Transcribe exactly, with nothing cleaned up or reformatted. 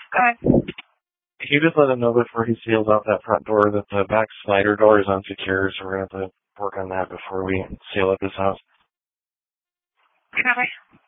Go ahead. Can you just let him know before he seals out that front door that the back slider door is unsecure, so we're going to have to work on that before we seal up his house? Copy.